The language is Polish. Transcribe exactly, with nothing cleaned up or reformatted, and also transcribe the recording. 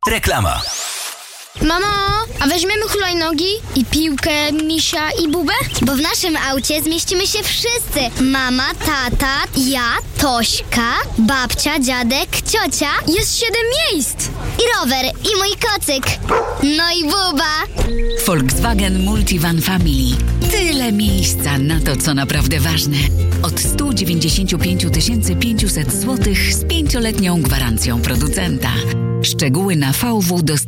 Reklama. Mamo, a weźmiemy hulajnogi i piłkę, misia i bubę? Bo w naszym aucie zmieścimy się wszyscy. Mama, tata, ja, Tośka, babcia, dziadek, ciocia Jest siedem miejsc. i rower, i mój kocyk. No i buba. Volkswagen Multivan Family. Tyle miejsca na to, co naprawdę ważne. Od sto dziewięćdziesiąt pięć tysięcy pięćset złotych z pięcioletnią gwarancją producenta. Szczegóły na v w